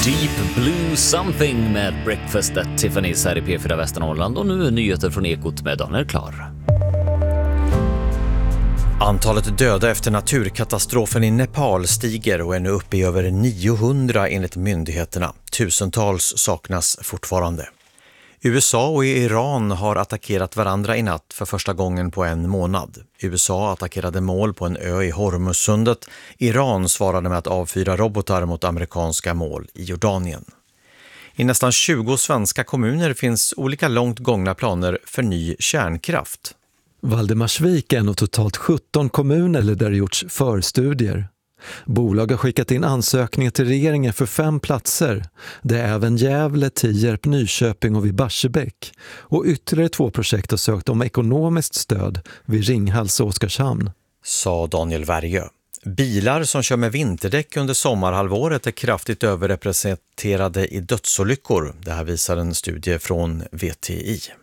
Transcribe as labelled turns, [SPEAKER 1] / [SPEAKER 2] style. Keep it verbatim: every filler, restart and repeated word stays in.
[SPEAKER 1] Deep Blue Something med Breakfast at Tiffany's här i P fyra Västernorrland, och nu nyheter från Ekot med Daniel Klar.
[SPEAKER 2] Antalet döda efter naturkatastrofen i Nepal stiger och är nu uppe i över niohundra enligt myndigheterna. Tusentals saknas fortfarande. U S A och Iran har attackerat varandra i natt för första gången på en månad. U S A attackerade mål på en ö i Hormuzsundet. Iran svarade med att avfyra robotar mot amerikanska mål i Jordanien. I nästan tjugo svenska kommuner finns olika långt gångna planer för ny kärnkraft.
[SPEAKER 3] Valdemarsvik är en av totalt sjutton kommuner där det gjorts förstudier. Bolag har skickat in ansökningar till regeringen för fem platser. Det är även Gävle, Tierp, Nyköping och vid Barsebäck. Och ytterligare två projekt har sökt om ekonomiskt stöd vid Ringhals och Oskarshamn.
[SPEAKER 2] Sa Daniel Värjö. Bilar som kör med vinterdäck under sommarhalvåret är kraftigt överrepresenterade i dödsolyckor. Det här visar en studie från V T I.